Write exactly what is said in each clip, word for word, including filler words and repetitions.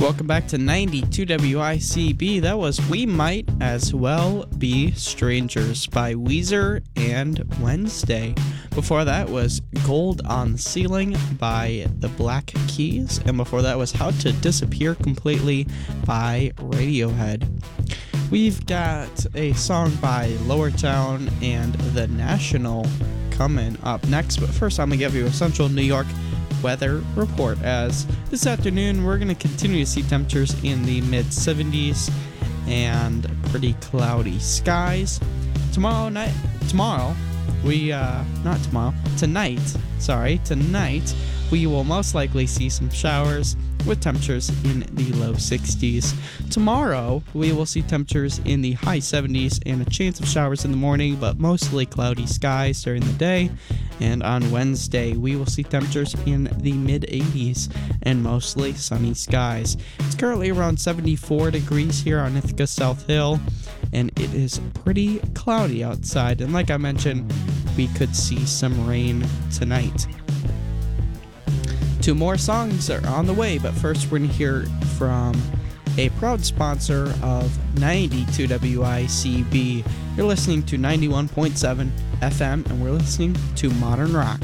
Welcome back to ninety-two W I C B. That was We Might As Well Be Strangers by Weezer and Wednesday. Before that was Gold on the Ceiling by the Black Keys. And before that was How to Disappear Completely by Radiohead. We've got a song by Lowertown and The National coming up next. But first I'm going to give you a Central New York weather report, as this afternoon we're going to continue to see temperatures in the mid seventies and pretty cloudy skies. Tomorrow night, tomorrow, we, uh, not tomorrow, tonight, sorry, tonight, we will most likely see some showers with temperatures in the low sixties. Tomorrow, we will see temperatures in the high seventies and a chance of showers in the morning, but mostly cloudy skies during the day. And on Wednesday, we will see temperatures in the mid eighties and mostly sunny skies. It's currently around seventy-four degrees here on Ithaca South Hill, and it is pretty cloudy outside. And like I mentioned, we could see some rain tonight. Two more songs are on the way, but first we're going to hear from a proud sponsor of ninety-two W I C B. You're listening to ninety-one point seven F M, and we're listening to Modern Rock.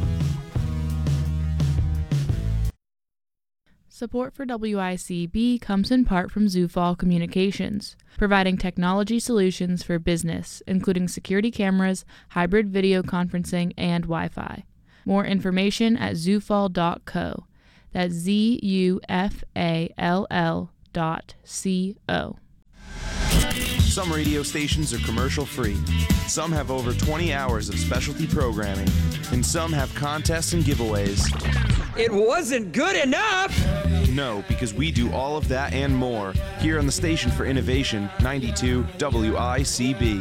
Support for W I C B comes in part from Zufall Communications, providing technology solutions for business, including security cameras, hybrid video conferencing, and Wi-Fi. More information at zufall dot co. That's Z U F A L L dot C O. Some radio stations are commercial-free. Some have over twenty hours of specialty programming, and some have contests and giveaways. It wasn't good enough! No, because we do all of that and more here on the Station for Innovation, ninety-two W I C B.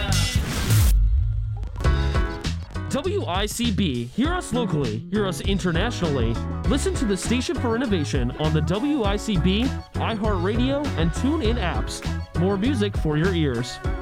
W I C B, hear us locally, hear us internationally. Listen to the Station for Innovation on the W I C B, iHeartRadio, and TuneIn apps. More music for your ears.